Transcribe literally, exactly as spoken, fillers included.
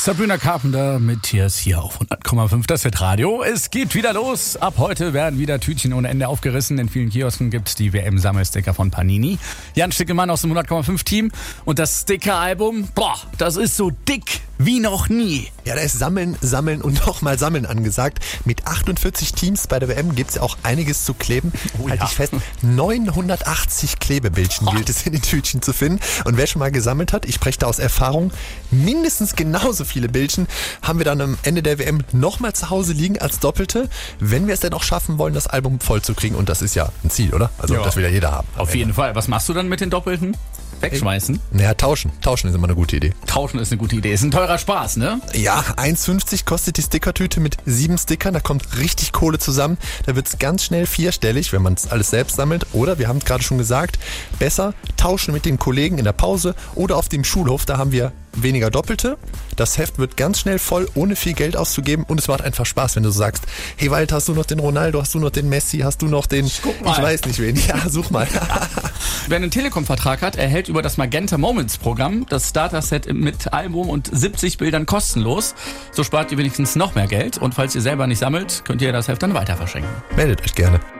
Sabrina Carpenter mit Tears hier auf hundert Komma fünf. Das wird Radio. Es geht wieder los. Ab heute werden wieder Tütchen ohne Ende aufgerissen. In vielen Kiosken gibt es die W M-Sammelsticker von Panini. Jan Stickemann aus dem hundert Komma fünf Team. Und das Sticker-Album, boah, das ist so dick wie noch nie. Ja, da ist Sammeln, Sammeln und nochmal Sammeln angesagt. Mit achtundvierzig Teams bei der W M gibt es ja auch einiges zu kleben. Oh, Halte ja. ich fest, neunhundertachtzig Klebebildchen oh. gilt es in den Tütchen zu finden. Und wer schon mal gesammelt hat, ich spreche da aus Erfahrung, mindestens genauso viele Bildchen haben wir dann am Ende der W M nochmal zu Hause liegen als Doppelte, wenn wir es denn auch schaffen wollen, das Album voll zu kriegen. Und das ist ja ein Ziel, oder? Also Ja. das will ja jeder haben. Auf jeden Fall. Was machst du dann mit den Doppelten? Wegschmeißen? Naja, tauschen. Tauschen ist immer eine gute Idee. Tauschen ist eine gute Idee. Ist ein teurer Spaß, ne? Ja, eins fünfzig kostet die Stickertüte mit sieben Stickern. Da kommt richtig Kohle zusammen. Da wird es ganz schnell vierstellig, wenn man es alles selbst sammelt. Oder, wir haben es gerade schon gesagt, besser tauschen mit den Kollegen in der Pause oder auf dem Schulhof. Da haben wir weniger Doppelte. Das Heft wird ganz schnell voll, ohne viel Geld auszugeben. Und es macht einfach Spaß, wenn du so sagst, hey Wald, hast du noch den Ronaldo, hast du noch den Messi, hast du noch den, ich, guck mal. ich weiß nicht wen. Ja, such mal. Wer einen Telekom-Vertrag hat, erhält über das Magenta Moments Programm das Starter-Set mit Album und siebzig Bildern kostenlos. So spart ihr wenigstens noch mehr Geld. Und falls ihr selber nicht sammelt, könnt ihr das Heft dann weiter verschenken. Meldet euch gerne.